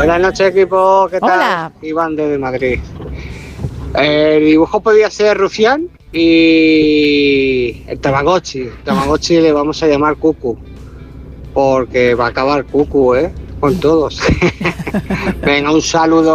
Buenas noches, equipo. ¿Qué tal? Hola. Iván desde Madrid. El dibujo podía ser Rufián y el Tamagotchi. Tamagotchi le vamos a llamar Cucu, porque va a acabar Cucu, con todos. Venga, un saludo.